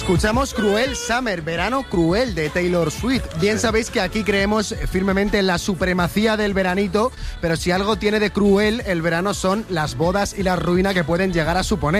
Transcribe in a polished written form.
Escuchamos Cruel Summer, verano cruel de Taylor Swift. Bien sabéis que aquí creemos firmemente en la supremacía del veranito, pero si algo tiene de cruel el verano son las bodas y la ruina que pueden llegar a suponer.